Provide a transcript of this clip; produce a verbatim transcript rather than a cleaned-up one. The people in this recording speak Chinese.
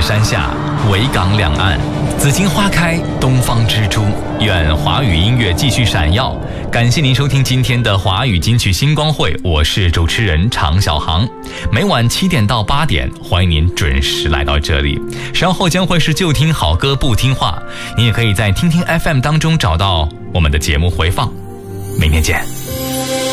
山下，维港两岸，紫荆花开，东方之珠。愿华语音乐继续闪耀。感谢您收听今天的华语金曲星光会，我是主持人常小航。每晚七点到八点，欢迎您准时来到这里。稍后将会是就听好歌不听话，你也可以在听听 F M 当中找到我们的节目回放。明天见。